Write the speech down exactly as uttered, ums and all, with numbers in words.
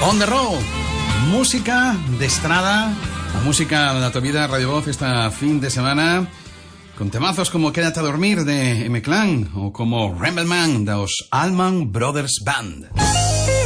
On the Road, música de estrada, a música da tua vida Radio Voz esta fin de semana, con temazos como Quédate a dormir de M-Clan ou como Rambleman dos Allman Brothers Band.